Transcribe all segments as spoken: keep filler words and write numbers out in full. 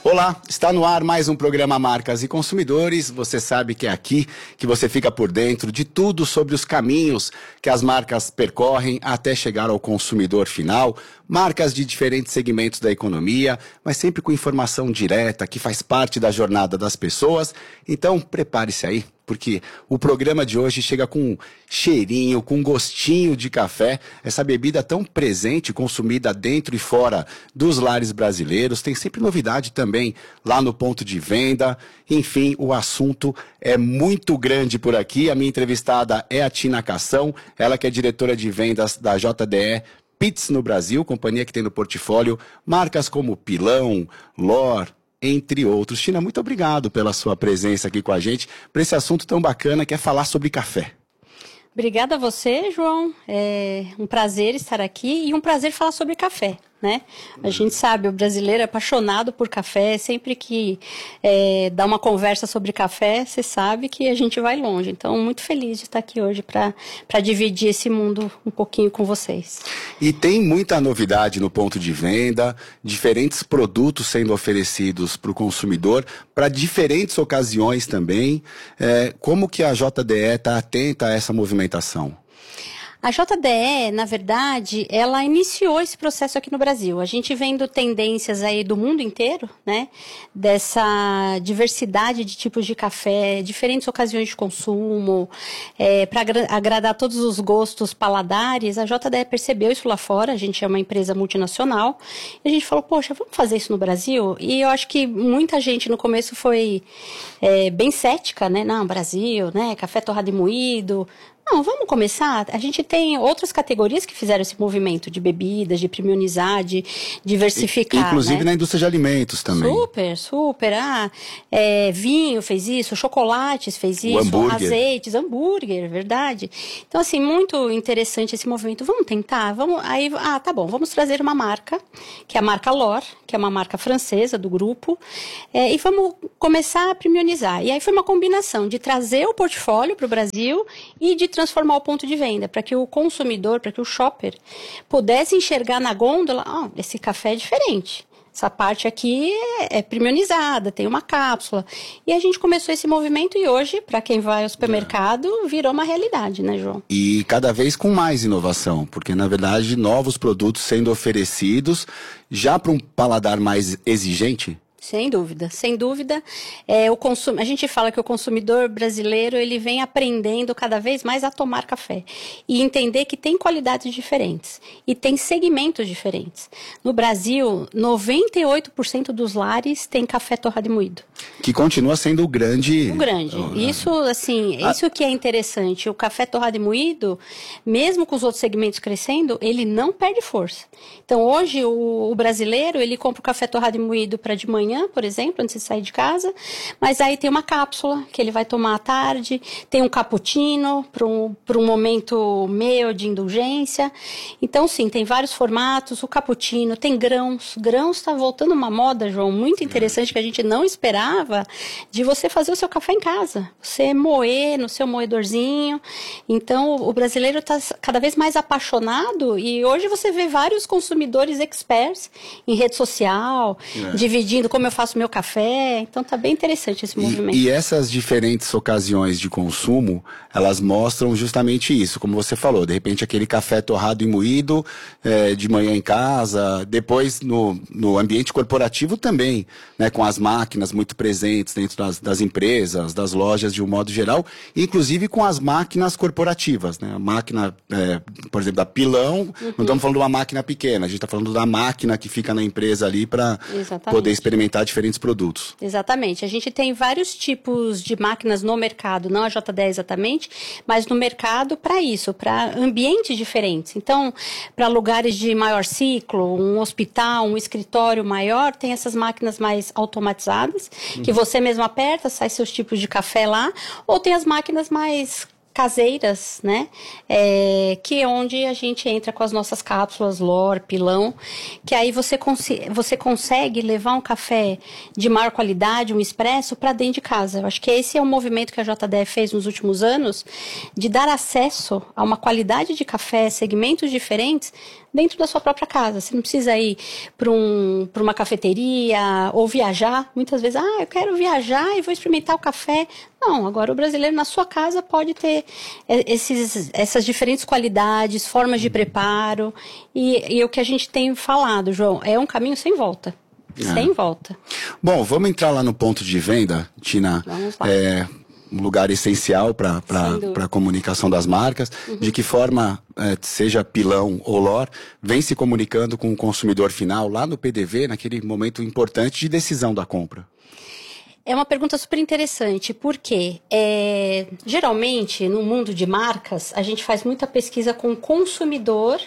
Olá, está no ar mais um programa Marcas e Consumidores. Você sabe que é aqui que você fica por dentro de tudo sobre os caminhos que as marcas percorrem até chegar ao consumidor final. Marcas de diferentes segmentos da economia, mas sempre com informação direta que faz parte da jornada das pessoas. Então, prepare-se aí, porque o programa de hoje chega com um cheirinho, com um gostinho de café. Essa bebida tão presente, consumida dentro e fora dos lares brasileiros. Tem sempre novidade também lá no ponto de venda. Enfim, o assunto é muito grande por aqui. A minha entrevistada é a Tina Cação, ela que é diretora de vendas da J D E Peet's no Brasil, companhia que tem no portfólio marcas como Pilão, L'Or, entre outros. Tina, muito obrigado pela sua presença aqui com a gente, para esse assunto tão bacana que é falar sobre café. Obrigada a você, João. É um prazer estar aqui e um prazer falar sobre café, né? A gente sabe, o brasileiro é apaixonado por café. Sempre que é, dá uma conversa sobre café, você sabe que a gente vai longe. Então, muito feliz de estar aqui hoje para para dividir esse mundo um pouquinho com vocês. E tem muita novidade no ponto de venda, diferentes produtos sendo oferecidos para o consumidor, para diferentes ocasiões também. É, como que a J D E está atenta a essa movimentação? A J D E, na verdade, ela iniciou esse processo aqui no Brasil. A gente vendo tendências aí do mundo inteiro, né? Dessa diversidade de tipos de café, diferentes ocasiões de consumo, é, para agra- agradar todos os gostos paladares. A J D E percebeu isso lá fora. A gente é uma empresa multinacional. E a gente falou, poxa, vamos fazer isso no Brasil? E eu acho que muita gente no começo foi é, bem cética, né? Não, Brasil, né? Café torrado e moído. Não, vamos começar. A gente tem outras categorias que fizeram esse movimento de bebidas, de premiumizar, de diversificar. Inclusive, né? Na indústria de alimentos também. Super, super. Ah, é, vinho fez isso, chocolates fez isso, hambúrguer. azeites, hambúrguer, verdade. Então, assim, muito interessante esse movimento. Vamos tentar? Vamos, aí, ah, tá bom, vamos trazer uma marca, que é a marca L'Or, que é uma marca francesa do grupo, é, e vamos começar a premiumizar. E aí foi uma combinação de trazer o portfólio para o Brasil e de transformar o ponto de venda, para que o consumidor, para que o shopper pudesse enxergar na gôndola, oh, esse café é diferente. Essa parte aqui é, é premiumizada, tem uma cápsula. E a gente começou esse movimento e hoje, para quem vai ao supermercado, virou uma realidade, né, João? E cada vez com mais inovação, porque na verdade novos produtos sendo oferecidos já para um paladar mais exigente. Sem dúvida, sem dúvida. É, o consum... A gente fala que o consumidor brasileiro ele vem aprendendo cada vez mais a tomar café e entender que tem qualidades diferentes e tem segmentos diferentes. No Brasil, noventa e oito por cento dos lares tem café torrado e moído. Que continua sendo o grande... O grande. Isso, assim, Ah. isso que é interessante. O café torrado e moído, mesmo com os outros segmentos crescendo, ele não perde força. Então, hoje, o, o brasileiro, ele compra o café torrado e moído para de manhã, por exemplo, antes de sair de casa, mas aí tem uma cápsula que ele vai tomar à tarde, tem um cappuccino para um, para um momento meio de indulgência. Então, sim, tem vários formatos, o cappuccino, tem grãos. Grãos está voltando uma moda, João, muito interessante, que a gente não esperava, de você fazer o seu café em casa, você moer no seu moedorzinho. Então, o brasileiro está cada vez mais apaixonado e hoje você vê vários consumidores experts em rede social, é. dividindo como eu faço meu café. Então tá bem interessante esse movimento. E, e essas diferentes ocasiões de consumo, elas mostram justamente isso, como você falou, de repente aquele café torrado e moído é, de manhã em casa, depois no, no ambiente corporativo também, né, com as máquinas muito presentes dentro das, das empresas, das lojas de um modo geral, inclusive com as máquinas corporativas, né, a máquina, é, por exemplo, da Pilão, uhum. não estamos falando de uma máquina pequena, a gente está falando da máquina que fica na empresa ali para poder experimentar diferentes produtos. Exatamente. A gente tem vários tipos de máquinas no mercado, não a J D E exatamente, mas no mercado para isso, para ambientes diferentes. Então, para lugares de maior ciclo, um hospital, um escritório maior, tem essas máquinas mais automatizadas, uhum. que você mesmo aperta, sai seus tipos de café lá, ou tem as máquinas mais caseiras, né? É, que é onde a gente entra com as nossas cápsulas, L'Or, Pilão, que aí você, cons você consegue levar um café de maior qualidade, um expresso, para dentro de casa. Eu acho que esse é um movimento que a J D E fez nos últimos anos, de dar acesso a uma qualidade de café, segmentos diferentes, dentro da sua própria casa. Você não precisa ir para um, para uma cafeteria ou viajar. Muitas vezes, ah, eu quero viajar e vou experimentar o café. Não, agora o brasileiro na sua casa pode ter esses, essas diferentes qualidades, formas de preparo. E, e o que a gente tem falado, João, é um caminho sem volta. É. Sem volta. Bom, vamos entrar lá no ponto de venda, Tina. Vamos lá. É um lugar essencial para a comunicação das marcas. Uhum. De que forma, é, seja Pilão ou L'Or, vem se comunicando com o consumidor final lá no P D V, naquele momento importante de decisão da compra? É uma pergunta super interessante, porque é, geralmente no mundo de marcas a gente faz muita pesquisa com o consumidor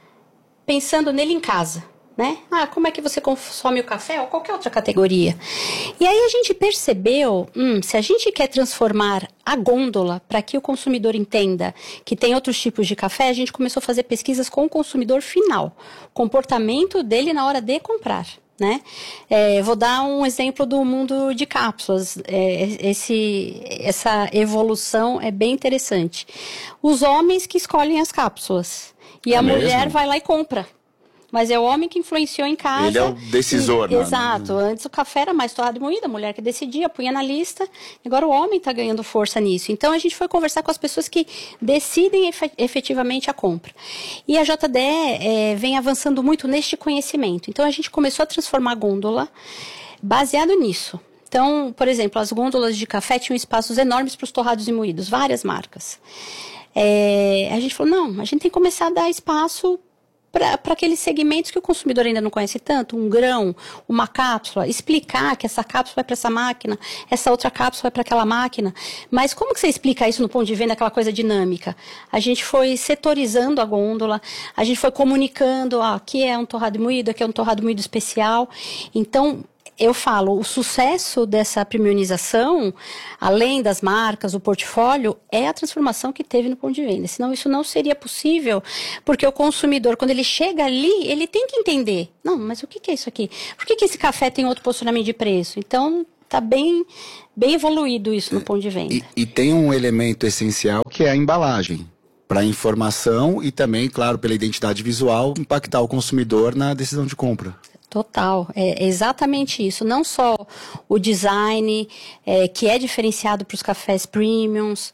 pensando nele em casa, né? Ah, como é que você consome o café ou qualquer outra categoria? E aí a gente percebeu, hum, se a gente quer transformar a gôndola para que o consumidor entenda que tem outros tipos de café, a gente começou a fazer pesquisas com o consumidor final, comportamento dele na hora de comprar. Né? É, vou dar um exemplo do mundo de cápsulas. É, esse, essa evolução é bem interessante. Os homens que escolhem as cápsulas e é a mesmo? mulher vai lá e compra. Mas é o homem que influenciou em casa. Ele é o decisor, e, né? Exato. Antes o café era mais torrado e moído, a mulher que decidia, punha na lista. Agora o homem está ganhando força nisso. Então a gente foi conversar com as pessoas que decidem efetivamente a compra. E a J D E é, vem avançando muito neste conhecimento. Então a gente começou a transformar a gôndola baseado nisso. Então, por exemplo, as gôndolas de café tinham espaços enormes para os torrados e moídos, várias marcas. É, a gente falou, não, a gente tem que começar a dar espaço para aqueles segmentos que o consumidor ainda não conhece tanto, um grão, uma cápsula, explicar que essa cápsula vai para essa máquina, essa outra cápsula vai para aquela máquina. Mas como que você explica isso no ponto de venda, aquela coisa dinâmica? A gente foi setorizando a gôndola, a gente foi comunicando, ah, aqui é um torrado moído, aqui é um torrado moído especial. Então, eu falo, o sucesso dessa premiumização, além das marcas, o portfólio, é a transformação que teve no ponto de venda. Senão isso não seria possível, porque o consumidor, quando ele chega ali, ele tem que entender. Não, mas o que é isso aqui? Por que, que esse café tem outro posicionamento de preço? Então, está bem, bem evoluído isso no ponto de venda. E, e tem um elemento essencial que é a embalagem. Para informação e também, claro, pela identidade visual, impactar o consumidor na decisão de compra. Total, é exatamente isso. Não só o design, é, que é diferenciado para os cafés premiums,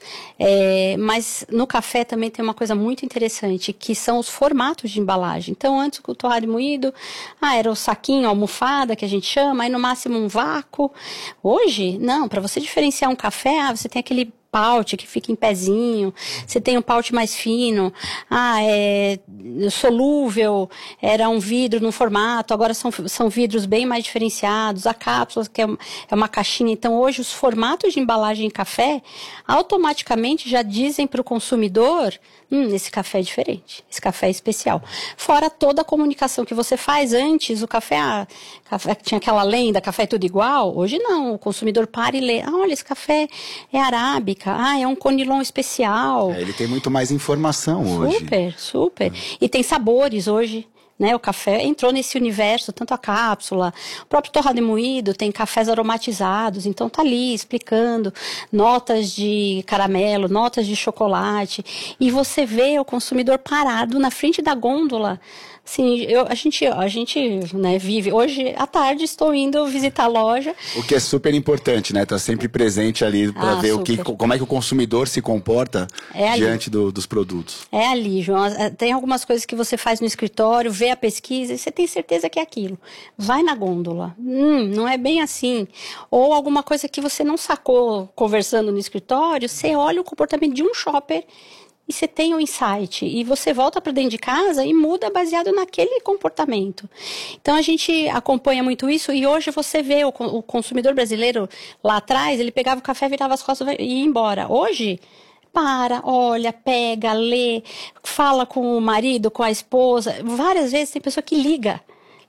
é, mas no café também tem uma coisa muito interessante, que são os formatos de embalagem. Então, antes o torrado moído, ah, era o saquinho, a almofada, que a gente chama, aí no máximo um vácuo. Hoje, não, para você diferenciar um café, ah, você tem aquele paute que fica em pezinho, você tem um paute mais fino, ah, é solúvel, era um vidro no formato, agora são, são vidros bem mais diferenciados, a cápsula que é, é uma caixinha. Então hoje os formatos de embalagem em café automaticamente já dizem para o consumidor, hum, esse café é diferente, esse café é especial. Fora toda a comunicação que você faz antes, o café, ah, café tinha aquela lenda, café é tudo igual, hoje não, o consumidor para e lê, ah, olha, esse café é arábica, ah, é um conilon especial. É, ele tem muito mais informação hoje. Super, super. E tem sabores hoje, né? O café entrou nesse universo, tanto a cápsula, o próprio torrado e moído, tem cafés aromatizados, então tá ali explicando notas de caramelo, notas de chocolate, e você vê o consumidor parado na frente da gôndola. Sim, eu, a gente, a gente né, vive. Hoje, à tarde, estou indo visitar a loja. O que é super importante, né? Tá sempre presente ali para ah, ver o que, como é que o consumidor se comporta é diante do, dos produtos. É ali, João. Tem algumas coisas que você faz no escritório, vê a pesquisa e você tem certeza que é aquilo. Vai na gôndola. Hum, não é bem assim. Ou alguma coisa que você não sacou conversando no escritório, você olha o comportamento de um shopper e você tem um insight, e você volta para dentro de casa e muda baseado naquele comportamento. Então a gente acompanha muito isso, e hoje você vê o, o consumidor brasileiro lá atrás, ele pegava o café, virava as costas e ia embora. Hoje, para, olha, pega, lê, fala com o marido, com a esposa. Várias vezes tem pessoa que liga.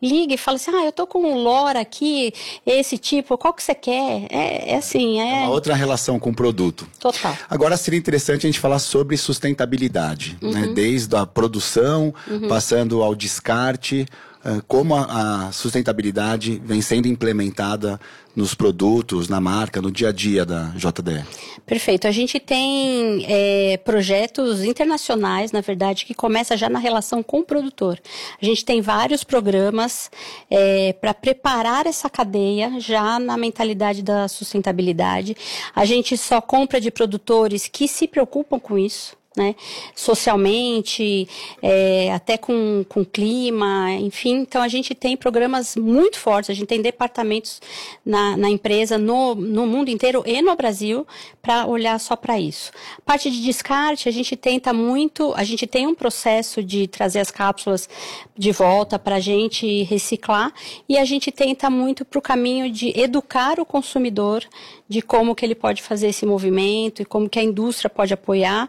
liga e fala assim, ah, eu tô com um Lora aqui, esse tipo, qual que você quer? É, é assim, é... é uma outra relação com o produto. Total. Agora seria interessante a gente falar sobre sustentabilidade, uhum. né? Desde a produção, uhum. passando ao descarte, como a, a sustentabilidade vem sendo implementada nos produtos, na marca, no dia a dia da J D E. Perfeito. A gente tem é, projetos internacionais, na verdade, que começa já na relação com o produtor. A gente tem vários programas é, para preparar essa cadeia já na mentalidade da sustentabilidade. A gente só compra de produtores que se preocupam com isso. Né? Socialmente, é, até com, com clima, enfim. Então, a gente tem programas muito fortes, a gente tem departamentos na, na empresa, no, no mundo inteiro e no Brasil, para olhar só para isso. Parte de descarte, a gente tenta muito, a gente tem um processo de trazer as cápsulas de volta para a gente reciclar, e a gente tenta muito para o caminho de educar o consumidor de como que ele pode fazer esse movimento e como que a indústria pode apoiar,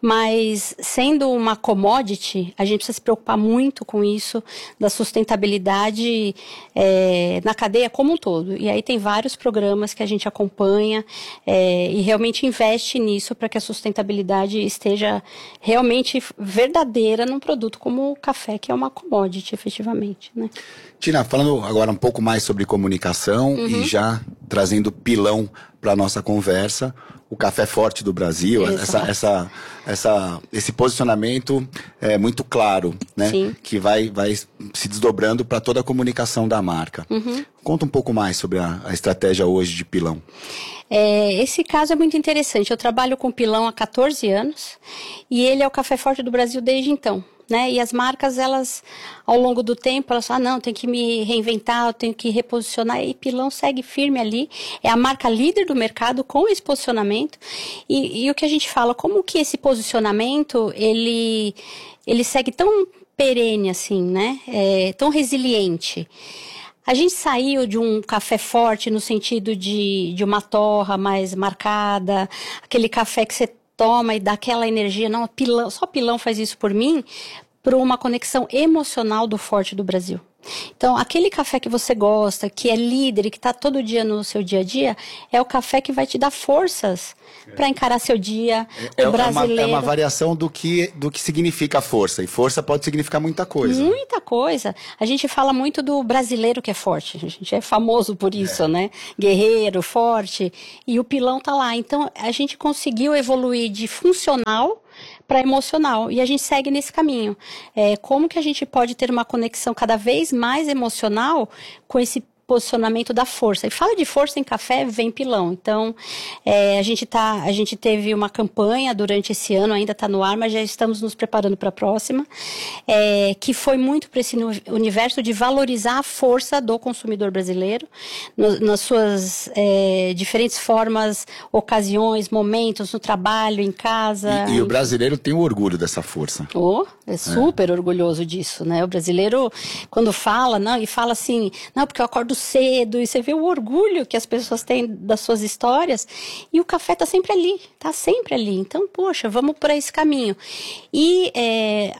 mas sendo uma commodity, a gente precisa se preocupar muito com isso, da sustentabilidade é, na cadeia como um todo. E aí tem vários programas que a gente acompanha é, e realmente investe nisso para que a sustentabilidade esteja realmente verdadeira num produto como o café, que é uma commodity, efetivamente, né? Tina, falando agora um pouco mais sobre comunicação uhum. e já trazendo pilão para a nossa conversa, o café forte do Brasil, essa, essa, essa, esse posicionamento é muito claro, né? Sim. Que vai, vai se desdobrando para toda a comunicação da marca. Uhum. Conta um pouco mais sobre a, a estratégia hoje de pilão. É, esse caso é muito interessante. Eu trabalho com pilão há quatorze anos e ele é o café forte do Brasil desde então. Né? E as marcas, elas, ao longo do tempo, elas falam, ah, não, tem que me reinventar, eu tenho que reposicionar, e pilão segue firme ali, é a marca líder do mercado com esse posicionamento, e, e o que a gente fala, como que esse posicionamento, ele, ele segue tão perene assim, né? É, tão resiliente. A gente saiu de um café forte no sentido de, de uma torra mais marcada, aquele café que você toma e dá aquela energia, não, pilão, só pilão faz isso por mim, para uma conexão emocional do forte do Brasil. Então, aquele café que você gosta, que é líder e que está todo dia no seu dia a dia, é o café que vai te dar forças é. para encarar seu dia. É, o brasileiro... é, uma, é uma variação do que, do que significa força. E força pode significar muita coisa. Muita coisa. A gente fala muito do brasileiro que é forte. A gente é famoso por isso, é. né? Guerreiro, forte. E o pilão tá lá. Então, a gente conseguiu evoluir de funcional para emocional, e a gente segue nesse caminho. É, como que a gente pode ter uma conexão cada vez mais emocional com esse posicionamento da força. E fala de força em café, vem pilão. Então, é, a gente tá, a gente teve uma campanha durante esse ano, ainda está no ar, mas já estamos nos preparando para a próxima, é, que foi muito para esse universo de valorizar a força do consumidor brasileiro, no, nas suas é, diferentes formas, ocasiões, momentos, no trabalho, em casa. E, e o brasileiro tem o orgulho dessa força. Oh, é super é. orgulhoso disso, né? O brasileiro, quando fala, não, e fala assim, não, porque eu acordo cedo, e você vê o orgulho que as pessoas têm das suas histórias, e o café tá sempre ali, tá sempre ali. Então, poxa, vamos por esse caminho. E é,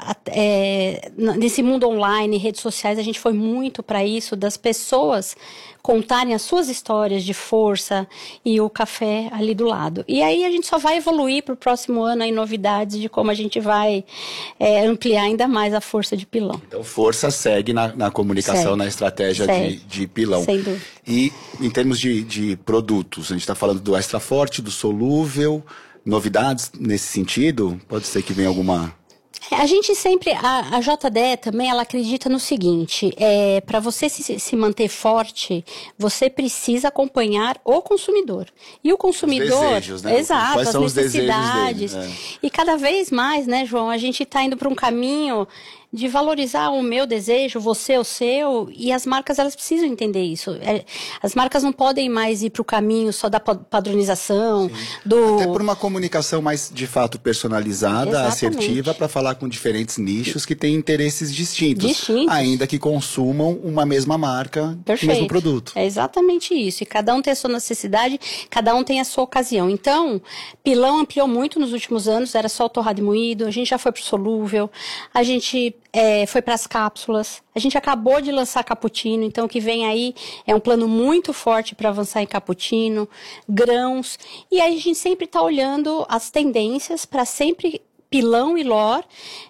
é, nesse mundo online, redes sociais, a gente foi muito para isso, das pessoas contarem as suas histórias de força e o café ali do lado. E aí a gente só vai evoluir para o próximo ano aí novidades de como a gente vai é, ampliar ainda mais a força de pilão. Então, força segue na, na comunicação, segue. na estratégia de, de pilão. Sem dúvida. E em termos de, de produtos, a gente está falando do extra forte, do solúvel, novidades nesse sentido? Pode ser que venha alguma... A gente sempre, a, a J D E também, ela acredita no seguinte, é, para você se, se manter forte, você precisa acompanhar o consumidor. E o consumidor... Os desejos, né? Exato, Quais as são necessidades. Os desejos dele, é. E cada vez mais, né, João, a gente está indo para um caminho de valorizar o meu desejo, você o seu, e as marcas, elas precisam entender isso. É, as marcas não podem mais ir para o caminho só da padronização, Sim. do... Até por uma comunicação mais, de fato, personalizada, Exatamente. assertiva, para falar com diferentes nichos que têm interesses distintos, distintos, ainda que consumam uma mesma marca, Perfeito. o mesmo produto. É exatamente isso, e cada um tem a sua necessidade, cada um tem a sua ocasião. Então, pilão ampliou muito nos últimos anos, era só o torrado e moído, a gente já foi para o solúvel, a gente é, foi para as cápsulas. A gente acabou de lançar cappuccino, então o que vem aí é um plano muito forte para avançar em cappuccino, grãos. E aí a gente sempre está olhando as tendências para sempre Pilão e L'Or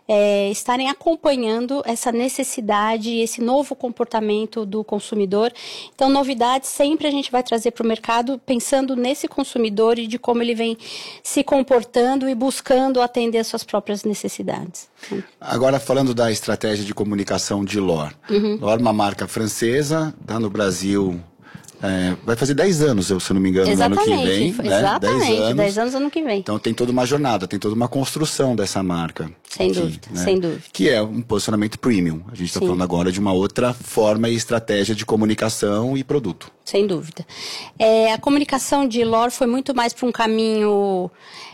é, estarem acompanhando essa necessidade, esse novo comportamento do consumidor. Então, novidades sempre a gente vai trazer para o mercado pensando nesse consumidor e de como ele vem se comportando e buscando atender as suas próprias necessidades. Agora, falando da estratégia de comunicação de L'Or. Uhum. L'Or é uma marca francesa, está no Brasil... É, vai fazer dez anos, se eu não me engano, exatamente, no ano que vem. Né? Exatamente, dez anos ano que vem. Então tem toda uma jornada, tem toda uma construção dessa marca. Sem aqui, dúvida, né? sem dúvida. Que é um posicionamento premium. A gente está falando agora de uma outra forma e estratégia de comunicação e produto. Sem dúvida. É, a comunicação de L'Or foi muito mais para um caminho...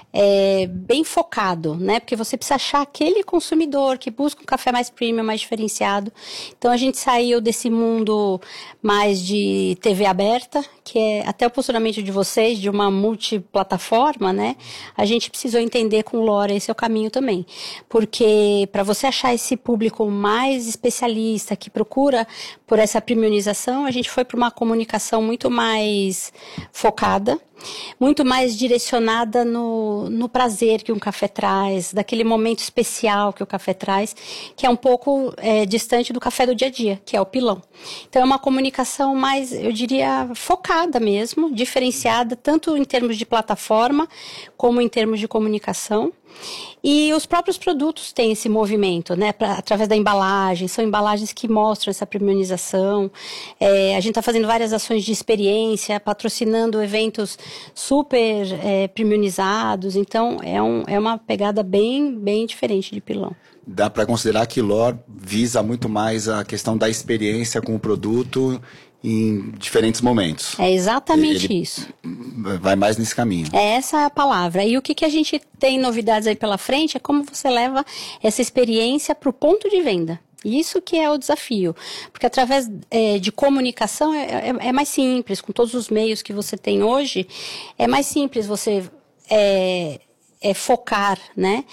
É, bem focado, né? Porque você precisa achar aquele consumidor que busca um café mais premium, mais diferenciado. Então a gente saiu desse mundo mais de T V aberta, que é até o posicionamento de vocês, de uma multiplataforma, né? A gente precisou entender com o L'Or, esse é o caminho também. Porque para você achar esse público mais especialista, que procura por essa premiumização, a gente foi para uma comunicação muito mais focada, muito mais direcionada no, no prazer que um café traz, daquele momento especial que o café traz, que é um pouco é, distante do café do dia a dia, que é o pilão. Então é uma comunicação mais, eu diria, focada mesmo, diferenciada, tanto em termos de plataforma, como em termos de comunicação. E os próprios produtos têm esse movimento, né, pra, através da embalagem, são embalagens que mostram essa premiumização. É, a gente está fazendo várias ações de experiência, patrocinando eventos super é, premiumizados, então é, um, é uma pegada bem, bem diferente de pilão. Dá para considerar que L'Or visa muito mais a questão da experiência com o produto em diferentes momentos. É exatamente Ele isso. Vai mais nesse caminho. Essa é a palavra. E o que, que a gente tem novidades aí pela frente é como você leva essa experiência para o ponto de venda. Isso que é o desafio, porque através é, de comunicação é, é, é mais simples, com todos os meios que você tem hoje, é mais simples você... É, É focar, né,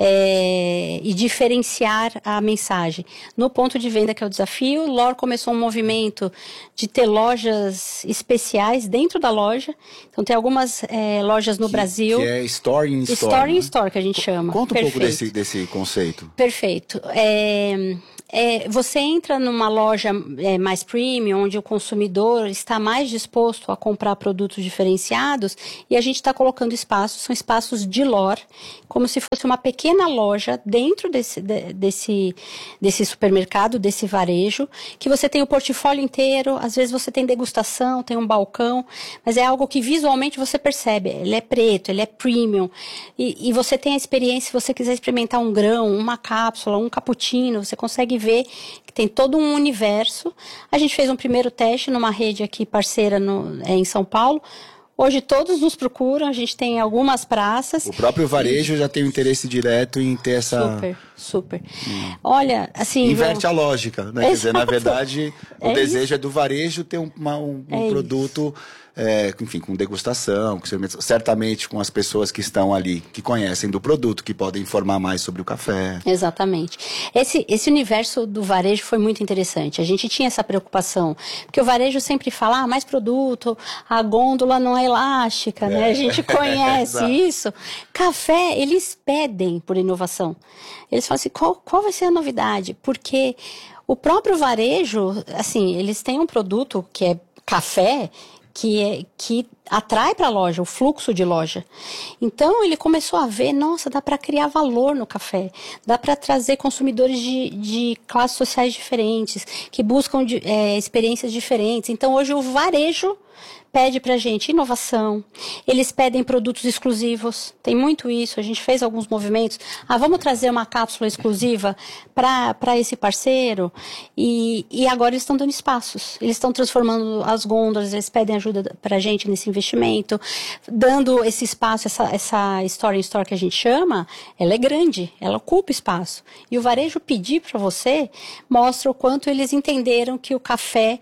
é, e diferenciar a mensagem. No ponto de venda, que é o desafio, L'Or começou um movimento de ter lojas especiais dentro da loja. Então, tem algumas é, lojas no que, Brasil. Que é Store in Store. Store in né? Store, que a gente chama. Conta um Perfeito. pouco desse, desse conceito. Perfeito. É... É, você entra numa loja é, mais premium, onde o consumidor está mais disposto a comprar produtos diferenciados, e a gente está colocando espaços, são espaços de L'Or, como se fosse uma pequena loja dentro desse, de, desse, desse supermercado, desse varejo, que você tem o portfólio inteiro, às vezes você tem degustação, tem um balcão, mas é algo que visualmente você percebe, ele é preto, ele é premium, e, e você tem a experiência, se você quiser experimentar um grão, uma cápsula, um cappuccino, você consegue ver que tem todo um universo. A gente fez um primeiro teste numa rede aqui parceira no, é, em São Paulo. Hoje todos nos procuram, a gente tem algumas praças. O próprio varejo e... já tem um interesse direto em ter essa... Super, super. Hum. Olha, assim... Inverte eu... a lógica, né? Quer dizer, na verdade, o é desejo isso. é do varejo ter um, uma, um, um é produto... É, enfim, com degustação, com, certamente com as pessoas que estão ali, que conhecem do produto, que podem informar mais sobre o café. Exatamente. Esse, esse universo do varejo foi muito interessante. A gente tinha essa preocupação, porque o varejo sempre fala, ah, mais produto, a gôndola não é elástica, é. né? A gente conhece isso. Café, eles pedem por inovação. Eles falam assim, qual, qual vai ser a novidade? Porque o próprio varejo, assim, eles têm um produto que é café, que, é, que atrai para a loja, o fluxo de loja. Então, ele começou a ver, nossa, dá para criar valor no café, dá para trazer consumidores de, de classes sociais diferentes, que buscam de, é, experiências diferentes. Então, hoje o varejo pede pra gente inovação, eles pedem produtos exclusivos, tem muito isso, a gente fez alguns movimentos, ah, vamos trazer uma cápsula exclusiva para esse parceiro, e, e agora eles estão dando espaços, eles estão transformando as gôndolas, eles pedem ajuda pra gente nesse investimento, dando esse espaço, essa, essa Store in Store que a gente chama, ela é grande, ela ocupa espaço, e o varejo pedir para você mostra o quanto eles entenderam que o café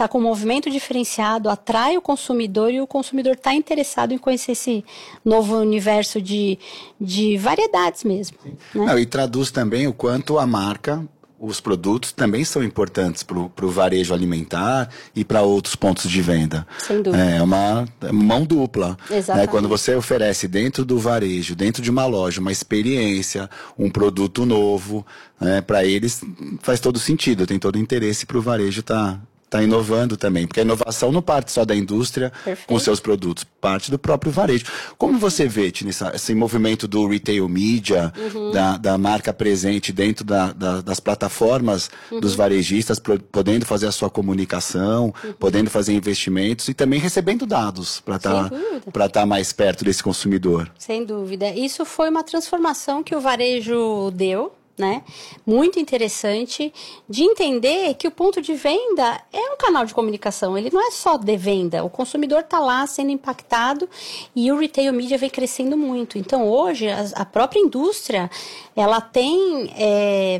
está com um movimento diferenciado, atrai o consumidor e o consumidor está interessado em conhecer esse novo universo de, de variedades mesmo. Né? Não, e traduz também o quanto a marca, os produtos também são importantes para o varejo alimentar e para outros pontos de venda. Sem dúvida. É uma mão dupla. Exatamente. Né? Quando você oferece dentro do varejo, dentro de uma loja, uma experiência, um produto novo, né? Para eles faz todo sentido, tem todo interesse para o varejo estar... Tá Está inovando também, porque a inovação não parte só da indústria Perfeito. Com seus produtos, parte do próprio varejo. Como você vê, Tina, esse movimento do retail media, uhum. da, da marca presente dentro da, da, das plataformas uhum. dos varejistas, pro, podendo fazer a sua comunicação, uhum. podendo fazer investimentos e também recebendo dados para estar tá, tá mais perto desse consumidor? Sem dúvida. Isso foi uma transformação que o varejo deu. Né? Muito interessante de entender que o ponto de venda é um canal de comunicação, ele não é só de venda, o consumidor está lá sendo impactado e o retail media vem crescendo muito. Então hoje a, a própria indústria ela tem é,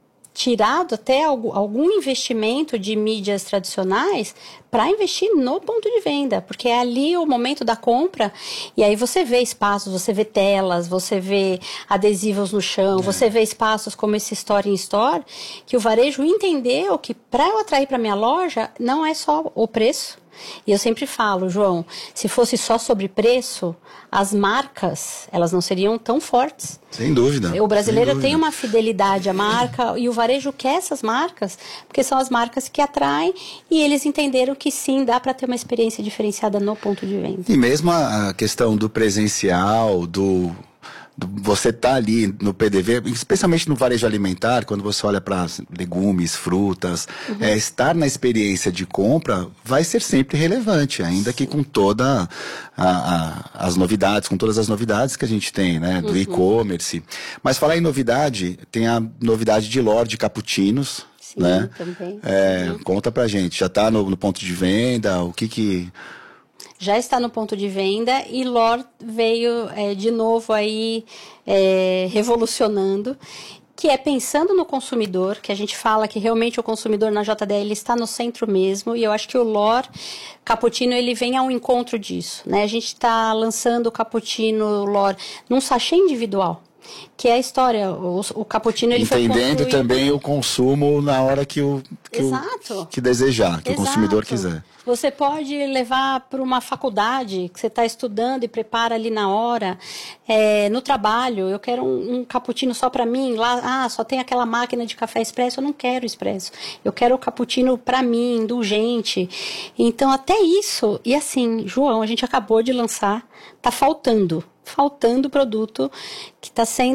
tirado até algum, algum investimento de mídias tradicionais para investir no ponto de venda, porque é ali o momento da compra, e aí você vê espaços, você vê telas, você vê adesivos no chão, é. você vê espaços como esse Store in Store, que o varejo entendeu que para eu atrair para minha loja, não é só o preço. E eu sempre falo, João, se fosse só sobre preço, as marcas, elas não seriam tão fortes. Sem dúvida. O brasileiro dúvida. tem uma fidelidade à marca e o varejo quer essas marcas, porque são as marcas que atraem e eles entenderam que sim, dá para ter uma experiência diferenciada no ponto de venda. E mesmo a questão do presencial, do... Você tá ali no P D V, especialmente no varejo alimentar, quando você olha para legumes, frutas, uhum. é, estar na experiência de compra vai ser sempre relevante, ainda que com toda a, a, as novidades, com todas as novidades que a gente tem, né, do uhum. e-commerce. Mas falar em novidade, tem a novidade de Lorde Cappuccinos, Sim, né? Também. É, uhum. Conta pra gente, já tá no, no ponto de venda, o que que... Já está no ponto de venda e Lorde veio é, de novo aí é, revolucionando, que é pensando no consumidor, que a gente fala que realmente o consumidor na J D L está no centro mesmo, e eu acho que o Lorde Cappuccino ele vem ao encontro disso, né? A gente está lançando o Cappuccino Lorde num sachê individual. Que é a história, o, o cappuccino ele Entendendo foi construído... também o consumo na hora que o que, o, que desejar, que Exato. O consumidor quiser. Você pode levar para uma faculdade que você está estudando e prepara ali na hora, é, no trabalho, eu quero um, um cappuccino só para mim, lá ah, só tem aquela máquina de café expresso, eu não quero expresso, eu quero o cappuccino para mim, indulgente. Então até isso, e assim, João, a gente acabou de lançar, tá faltando, faltando produto que está sendo